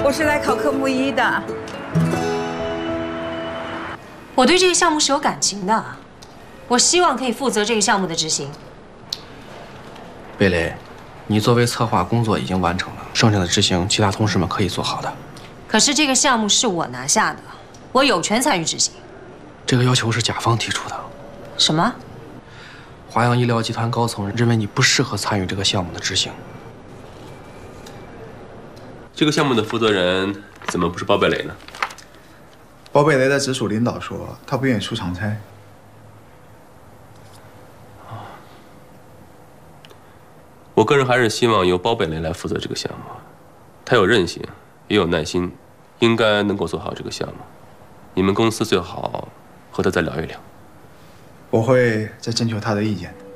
我是来考科目1的。 我对这个项目是有感情的，我希望可以负责这个项目的执行。 贝雷，你作为策划工作已经完成了，剩下的执行其他同事们可以做好的。 可是这个项目是我拿下的，我有权参与执行。 这个要求是甲方提出的。 什么？ 华阳医疗集团高层认为你不适合参与这个项目的执行。 这个项目的负责人怎么不是包贝雷呢？ 包贝雷的直属领导说，他不愿意出长差。 我个人还是希望由包贝雷来负责这个项目，他有韧性，也有耐心，应该能够做好这个项目。你们公司最好和他再聊一聊。 我会再征求他的意见的。